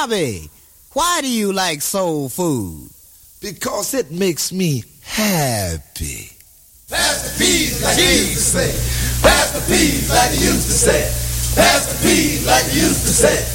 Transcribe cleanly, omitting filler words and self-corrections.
Bobby, why do you like soul food? Because it makes me happy. Pass the peas like you used to say. Pass the peas like you used to say. Pass the peas like you used to say.